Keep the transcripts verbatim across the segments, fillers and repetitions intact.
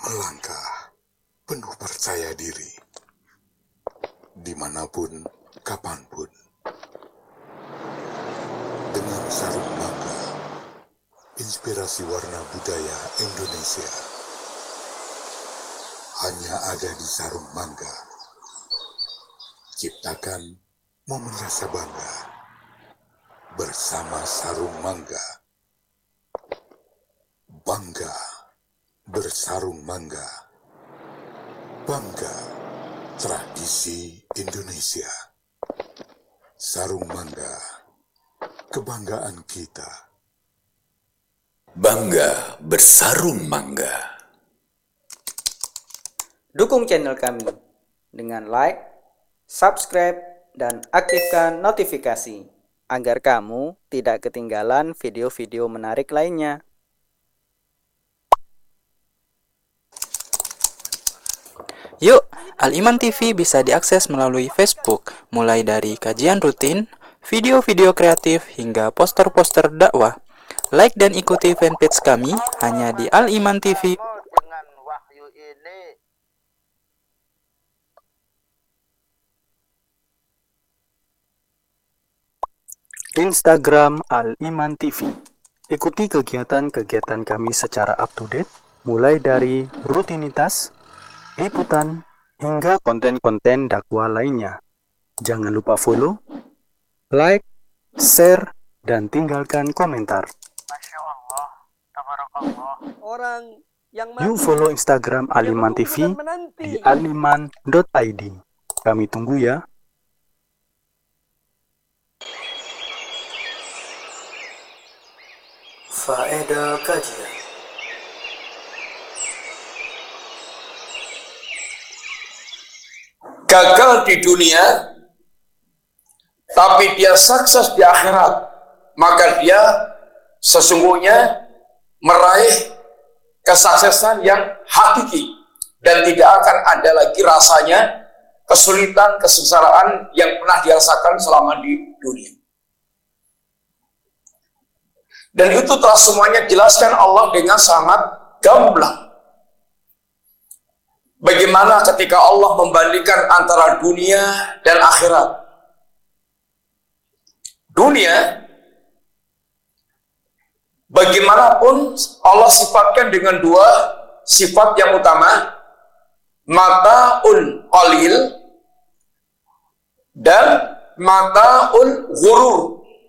Melangkah penuh percaya diri, dimanapun, kapanpun, dengan sarung mangga, inspirasi warna budaya Indonesia hanya ada di sarung mangga. Ciptakan momen rasa bangga bersama sarung mangga. Bangga bersarung mangga. Bangga tradisi Indonesia. Sarung mangga, kebanggaan kita. Bangga bersarung mangga. Dukung channel kami dengan like, subscribe, dan aktifkan notifikasi agar kamu tidak ketinggalan video-video menarik lainnya. Yuk, Al-Iman T V bisa diakses melalui Facebook, mulai dari kajian rutin, video-video kreatif, hingga poster-poster dakwah. Like dan ikuti fanpage kami hanya di Al-Iman T V. Dengan wahyu ini Instagram Al-Iman T V. Ikuti kegiatan-kegiatan kami secara up-to-date, mulai dari rutinitas, liputan, hingga konten-konten dakwah lainnya. Jangan lupa follow, like, share, dan tinggalkan komentar. Masya Allah, tabarakallah. Orang yang Yuk follow Instagram Al-Iman T V di aliman dot i d. Kami tunggu ya. Faedah kajian. Gagal di dunia, tapi dia sukses di akhirat, maka dia sesungguhnya meraih kesuksesan yang hakiki dan tidak akan ada lagi rasanya kesulitan, kesengsaraan yang pernah dirasakan selama di dunia. Dan itu telah semuanya dijelaskan Allah dengan sangat gamblang. Bagaimana ketika Allah membandingkan antara dunia dan akhirat. Dunia, bagaimanapun Allah sifatkan dengan dua sifat yang utama, mata'ul qalil dan mata'ul ghurur.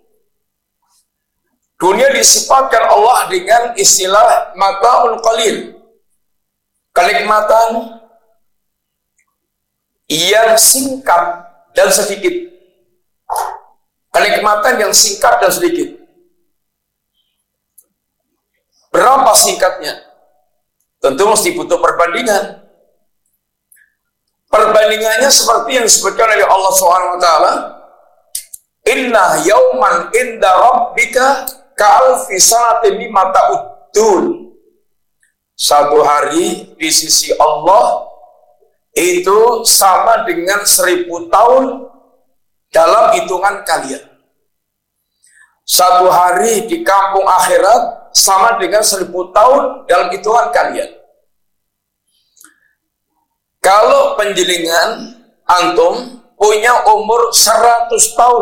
Dunia disifatkan Allah dengan istilah mata'ul qalil, kenikmatan yang singkat dan sedikit. Kenikmatan yang singkat dan sedikit. Berapa singkatnya? Tentu mesti butuh perbandingan. Perbandingannya seperti yang disebutkan oleh Allah subhanahu wa taala, inna yauman inda rabbika ka'alfi sanatin mimma ta'uddun. Satu hari di sisi Allah itu sama dengan seribu tahun dalam hitungan kalian. Satu hari di kampung akhirat sama dengan seribu tahun dalam hitungan kalian. Kalau penjelingan antum punya umur seratus tahun